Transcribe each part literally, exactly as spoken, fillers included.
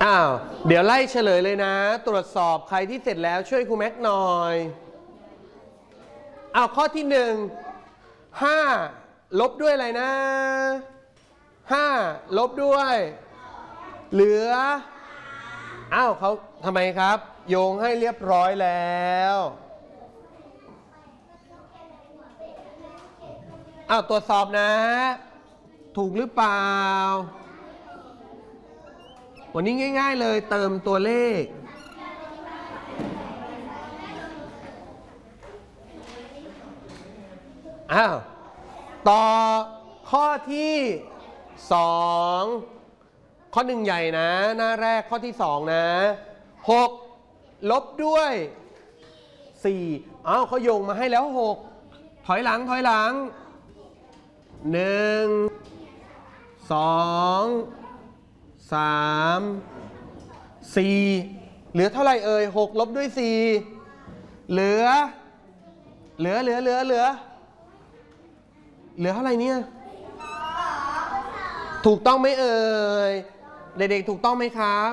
อ้าวเดี๋ยวไล่เฉลยเลยนะตรวจสอบใครที่เสร็จแล้วช่วยครูแม็กหน่อยอ้าวข้อที่หนึ่งห้าลบด้วยอะไรนะห้าลบด้วยเหลืออ้าวเขาทำไมครับโยงให้เรียบร้อยแล้วอ้าวตรวจสอบนะถูกหรือเปล่าวันนี้ง่ายๆเลยเติมตัวเลขอ้าวต่อข้อที่สองข้อหนึ่งใหญ่นะหน้าแรกข้อที่สองนะหกลบด้วยสี่อ้าวเขาโยงมาให้แล้วหกถอยหลังถอยหลังหนึ่งสองสามสี่เหลือเท่าไหร่เอ่ยหกลบด้วยสี่เหลือเหลือเหลือเหลือเหลือเหลือเท่าไหร่เนี่ยถูกต้องไหมเอ่ยเด็กๆถูกต้องไหมครับ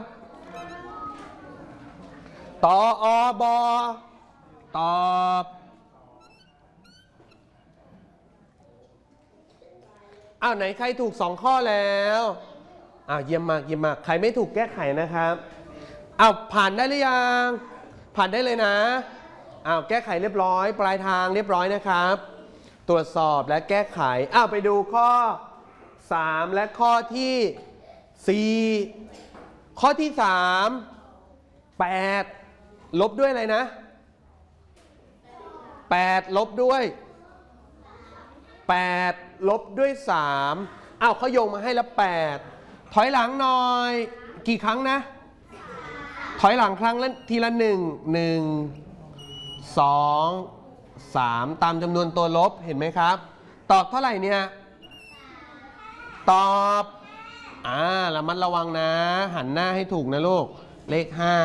ตออบอตอบอ้าวไหนใครถูกสองข้อแล้วอ้าวเยี่ยมมากเยี่ยมมากใครไม่ถูกแก้ไขนะครับอ้าวผ่านได้หรือยังผ่านได้เลยนะอ้าวแก้ไขเรียบร้อยปลายทางเรียบร้อยนะครับตรวจสอบและแก้ไขอ้าวไปดูข้อสามและข้อที่สี่ข้อที่สามแปดลบด้วยอะไรนะแปดลบด้วยแปดลบด้วยสามอ้าวเขาโยงมาให้แล้วแปดถอยหลังหน่อยกี่ครั้งนะถอยหลังครั้งละทีละหนึ่งหนึ่งสองสามตามจำนวนตัวลบเห็นไหมครับตอบเท่าไหร่เนี่ยตอบอ่าระมัดระวังนะหันหน้าให้ถูกนะลูกเลขห้า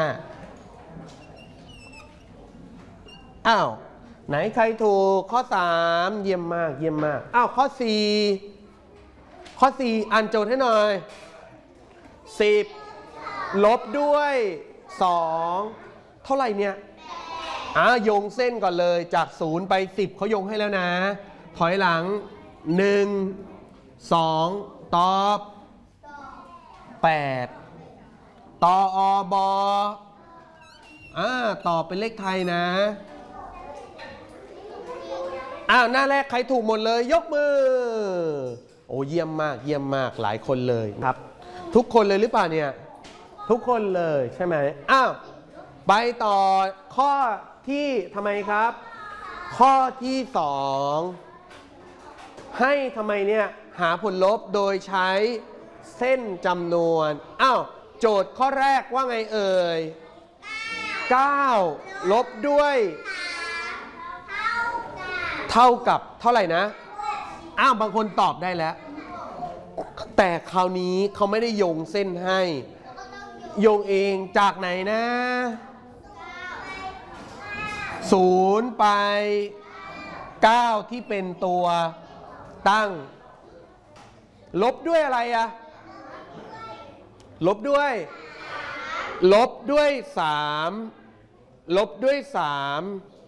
อ้าวไหนใครถูกข้อสามเยี่ยมมากเยี่ยมมากอ้าวข้อสี่ข้อสี่อ่านโจทย์ให้หน่อยสิบลบด้วยสองเท่าไหร่เนี่ยอ่าโยงเส้นก่อนเลยจากศูนย์ไปสิบเขาโยงให้แล้วนะถอยหลังหนึ่งสองตอบแปดตออบออ่าตอบเป็นเลขไทยนะอ้าวหน้าแรกใครถูกหมดเลยยกมือโอ้เยี่ยมมากเยี่ยมมากหลายคนเลยครับทุกคนเลยหรือเปล่าเนี่ยทุกคนเลยใช่ไหมอ้าวไปต่อข้อที่ทำไมครับข้อที่สองให้ทำไมเนี่ยหาผลลบโดยใช้เส้นจำนวนอ้าวโจทย์ข้อแรกว่าไงเอ่ยเก้าลบด้วยเท่ากับเท่าไหร่นะอ้าวบางคนตอบได้แล้วแต่คราวนี้เขาไม่ได้โยงเส้นให้โยงเองจากไหนนะศูนย์ไปเก้าที่เป็นตัวตั้งลบด้วยอะไรอะลบด้วยลบด้วยสามลบด้วยสาม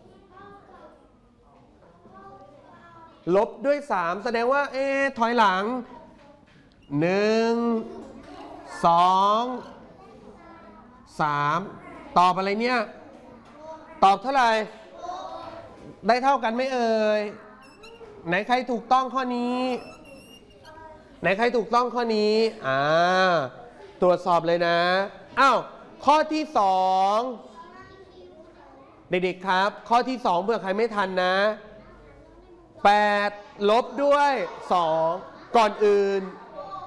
ลบด้วยสามแสดงว่าเอ๊ะถอยหลังหนึ่งสองสามตอบอะไรเนี่ยตอบเท่าไหร่ได้เท่ากันไหมเอ่ยไหนใครถูกต้องข้อนี้ไหนใครถูกต้องข้อนี้อ่าตรวจสอบเลยนะอ้าวข้อที่สองเด็กๆครับข้อที่สองเผื่อใครไม่ทันนะแปดลบด้วยสองก่อนอื่น